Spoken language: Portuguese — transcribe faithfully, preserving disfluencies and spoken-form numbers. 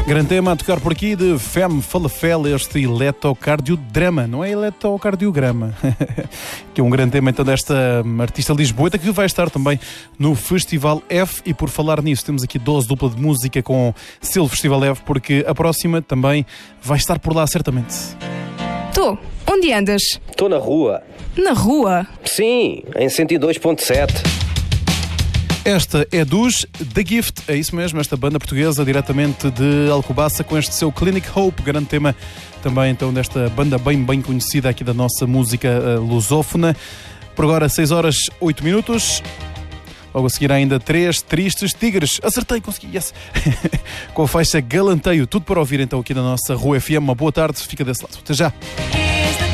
Grande tema a tocar por aqui de Femme Falafel, este eletrocardiodrama, não é eletrocardiograma, que é um grande tema então desta artista lisboeta que vai estar também no Festival F. E por falar nisso, temos aqui dose dupla de música com selo Festival F, porque a próxima também vai estar por lá certamente. Tô, onde andas? Estou na rua. Na rua? Sim, em cento e dois ponto sete. Esta é dos The Gift, é isso mesmo, esta banda portuguesa diretamente de Alcobaça com este seu Clinic Hope, grande tema também então desta banda bem bem conhecida aqui da nossa música uh, lusófona. Por agora seis horas oito minutos, logo a seguir ainda três tristes tigres, acertei, consegui, yes! Com a faixa Galanteio, tudo para ouvir então aqui na nossa Rua F M, uma boa tarde, fica desse lado, até já!